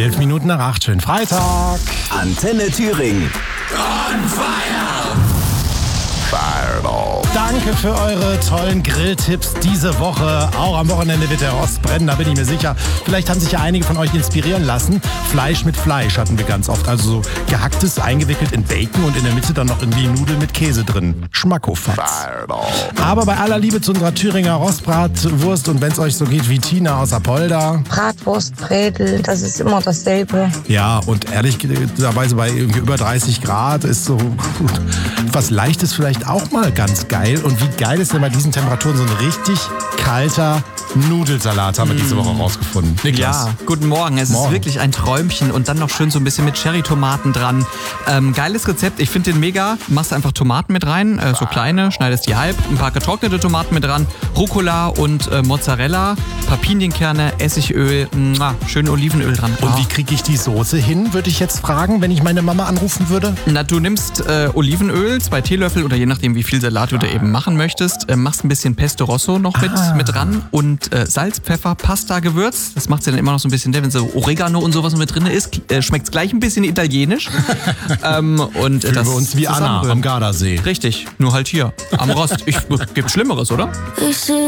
11 Minuten nach 8. Schönen Freitag. Antenne Thüringen. On fire! Fireball. Danke für eure tollen Grilltipps diese Woche. Auch am Wochenende wird der Rost brennen, da bin ich mir sicher. Vielleicht haben sich ja einige von euch inspirieren lassen. Fleisch mit Fleisch hatten wir ganz oft. Also so gehacktes, eingewickelt in Bacon und in der Mitte dann noch irgendwie Nudeln mit Käse drin. Schmackofatz. Fireball. Aber bei aller Liebe zu unserer Thüringer Rostbratwurst und wenn es euch so geht wie Tina aus Apolda. Bratwurst, Bredel, das ist immer dasselbe. Ja, und ehrlicherweise bei irgendwie über 30 Grad ist so was Leichtes vielleicht auch mal ganz geil. Und wie geil ist denn bei diesen Temperaturen so ein richtig kalter Nudelsalat, haben wir diese Woche rausgefunden. Niklas. Ja, guten Morgen. Es ist wirklich ein Träumchen und dann noch schön so ein bisschen mit Cherry-Tomaten dran. Geiles Rezept, ich finde den mega. Machst einfach Tomaten mit rein, so kleine, schneidest die halb, ein paar getrocknete Tomaten mit dran, Rucola und Mozzarella, paar Pinienkerne, Essigöl, schön Olivenöl dran. Und wie kriege ich die Soße hin, würde ich jetzt fragen, wenn ich meine Mama anrufen würde? Na, du nimmst Olivenöl, 2 Teelöffel oder je nachdem, wie viel Salat du da eben machen möchtest, machst ein bisschen Pesto Rosso noch mit dran und Salz, Pfeffer, Pasta, Gewürz. Das macht sie dann immer noch so ein bisschen, wenn so Oregano und sowas mit drin ist, schmeckt es gleich ein bisschen italienisch. Und Fühlen das wir uns wie Anna am Gardasee. Richtig, nur halt hier am Rost. Gibt's Schlimmeres, oder?